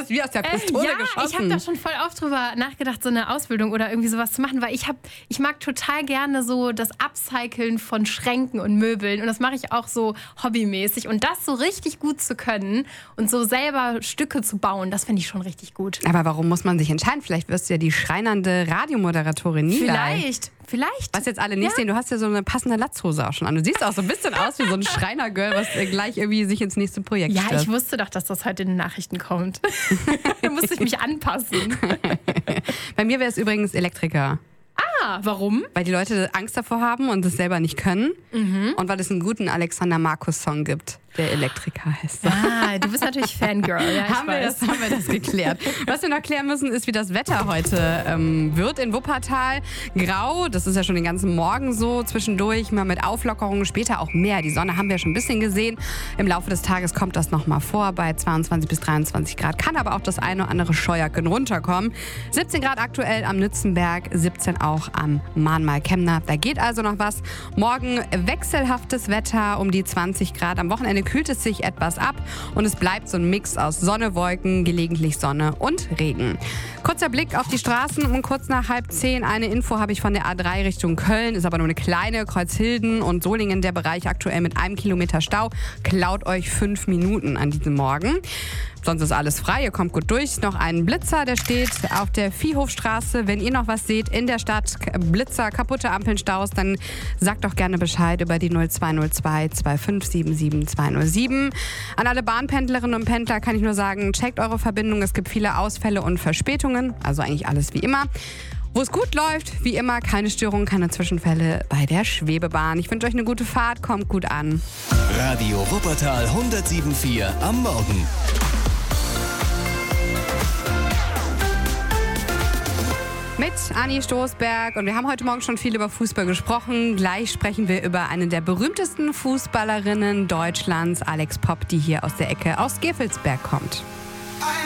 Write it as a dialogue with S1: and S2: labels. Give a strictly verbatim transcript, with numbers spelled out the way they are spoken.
S1: aus wie aus der Pistole
S2: äh, ja,
S1: geschossen.
S2: Ich habe da schon voll oft drüber nachgedacht, so eine Ausbildung oder irgendwie sowas zu machen, weil ich hab, ich mag total gerne so das Upcyclen von Schränken und Möbeln und das mache ich auch so hobbymäßig und das so richtig gut zu können und so selber Stücke zu bauen, das finde ich schon richtig gut.
S1: Aber warum muss man sich entscheiden? Vielleicht wirst du ja die schreinernde Radiomoderatorin Nilay.
S2: Vielleicht, vielleicht.
S1: Was jetzt alle nicht
S2: Ja.
S1: sehen, du hast ja so eine passende Latzhose auch schon an. Du siehst auch so ein bisschen aus wie so ein Schreinergirl, was äh, gleich irgendwie sich ins nächste Projekt
S2: Ja,
S1: stürzt.
S2: ich wusste doch, dass das heute in den Nachrichten kommt. Da musste ich mich anpassen.
S1: Bei mir wäre es übrigens Elektriker.
S2: Ah, warum?
S1: Weil die Leute Angst davor haben und es selber nicht können. Mhm. Und weil es einen guten Alexander Markus-Song gibt, der Elektriker heißt.
S2: Ah, du bist natürlich Fangirl. Ja, ich
S1: haben, wir
S2: weiß.
S1: das, haben wir das geklärt. Was wir noch klären müssen, ist, wie das Wetter heute ähm, wird in Wuppertal. Grau, das ist ja schon den ganzen Morgen so. Zwischendurch mal mit Auflockerungen, später auch mehr. Die Sonne haben wir schon ein bisschen gesehen. Im Laufe des Tages kommt das nochmal vor bei zweiundzwanzig bis dreiundzwanzig Grad. Kann aber auch das eine oder andere Scheuerken runterkommen. siebzehn Grad aktuell am Nützenberg, siebzehn auch am Mahnmal-Kemner. Da geht also noch was. Morgen wechselhaftes Wetter um die zwanzig Grad. Am Wochenende kühlt es sich etwas ab und es bleibt so ein Mix aus Sonne, Wolken, gelegentlich Sonne und Regen. Kurzer Blick auf die Straßen um kurz nach halb zehn. Eine Info habe ich von der A drei Richtung Köln, ist aber nur eine kleine. Kreuzhilden und Solingen, der Bereich aktuell mit einem Kilometer Stau, klaut euch fünf Minuten an diesem Morgen. Sonst ist alles frei, ihr kommt gut durch. Noch ein Blitzer, der steht auf der Viehhofstraße. Wenn ihr noch was seht in der Stadt, Blitzer, kaputte Ampeln, Staus, dann sagt doch gerne Bescheid über die null zwei null zwei zwei fünf sieben sieben zwei null sieben. An alle Bahnpendlerinnen und Pendler kann ich nur sagen, checkt eure Verbindung. Es gibt viele Ausfälle und Verspätungen, also eigentlich alles wie immer. Wo es gut läuft, wie immer, keine Störungen, keine Zwischenfälle bei der Schwebebahn. Ich wünsche euch eine gute Fahrt, kommt gut an.
S3: Radio Wuppertal hundertsieben Komma vier am Morgen.
S1: Mit Anni Stoßberg und wir haben heute Morgen schon viel über Fußball gesprochen. Gleich sprechen wir über eine der berühmtesten Fußballerinnen Deutschlands, Alex Popp, die hier aus der Ecke aus Gevelsberg kommt.